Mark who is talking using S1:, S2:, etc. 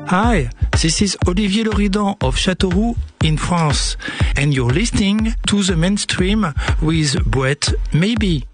S1: Hi, this is Olivier Loridan of Châteauroux in France, and you're listening to The Mainstream with Brett Maybe.